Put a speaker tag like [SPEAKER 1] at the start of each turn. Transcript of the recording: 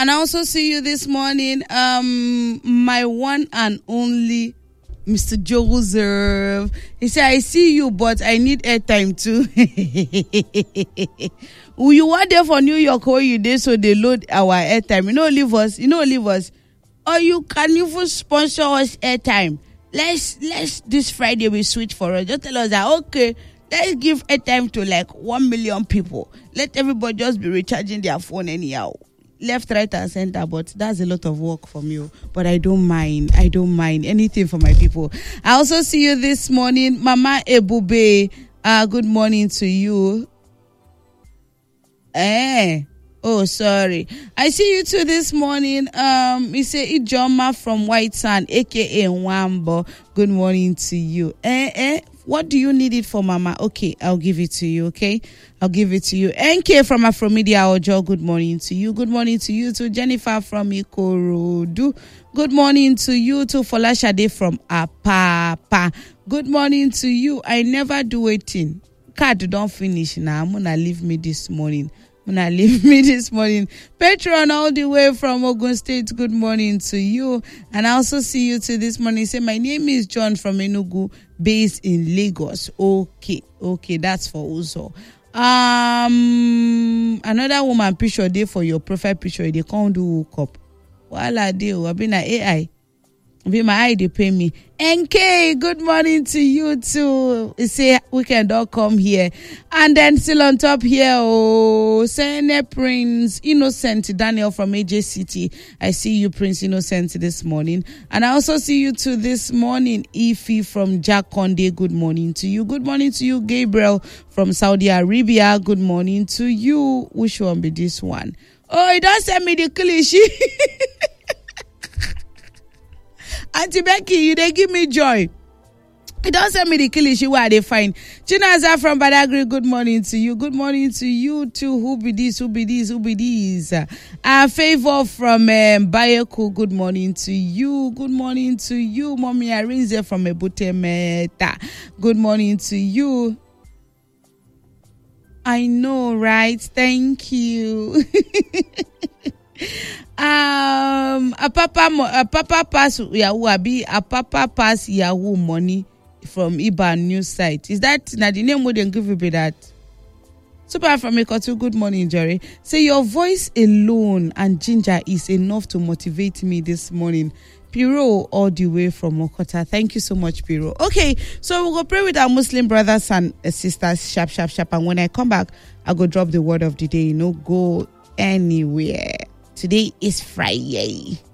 [SPEAKER 1] And I also see you this morning. My one and only Mr. Joseph. He said, I see you, but I need airtime too. You want there for New York where you did, so they load our airtime. Leave us. Or you can even sponsor us airtime. Let's this Friday we switch for us. Just tell us that, okay, let's give airtime to like 1 million people. Let everybody just be recharging their phone anyhow. Left, right, and center, but that's a lot of work from you. But I don't mind. Anything for my people. I also see you this morning. Mama Ebube, good morning to you. Oh, sorry. I see you too this morning. You say Ijoma from White Sand, aka Wambo. Good morning to you. What do you need it for, Mama? Okay, I'll give it to you, okay? I'll give it to you. NK from Afromedia Ojo, good morning to you. Good morning to you too. Jennifer from Ikorodu. Good morning to you too. Folashade from Apapa. Good morning to you. I never do waiting. Card don't finish now. I'm gonna leave me this morning. Patron all the way from Ogun State, good morning to you. And I also see you too this morning. Say, my name is John from Enugu, based in Lagos. Okay, that's for Uzo. Another woman picture there for your profile picture. They can't do hook up. Wala deal. I've been an AI. Be my eye, they pay me. NK, good morning to you too. You say weekend don't come here. And then still on top here, Sene Prince Innocent Daniel from AJ City. I see you, Prince Innocent, this morning. And I also see you too this morning, Ify from Jack Conde. Good morning to you. Good morning to you, Gabriel from Saudi Arabia. Good morning to you. Which one be this one? Oh, it don't send me the cliche. Auntie Becky, you they give me joy. It don't send me the kilishi where they find. Chinaza from Badagry, good morning to you. Good morning to you too. Who be this? Favor from Bayeku, good morning to you. Good morning to you. Mommy Arinze from Ebute Meta. Good morning to you. I know, right? Thank you. A papa pass Yahoo money from IBAN news site. Is that now the name wouldn't give you be that? Super from Ekotu, good morning, Jerry. Say your voice alone and ginger is enough to motivate me this morning. Piro all the way from Okota. Thank you so much, Piro. Okay, so we'll go pray with our Muslim brothers and sisters, sharp. And when I come back, I'll go drop the word of the day. Go anywhere. Today is Friday.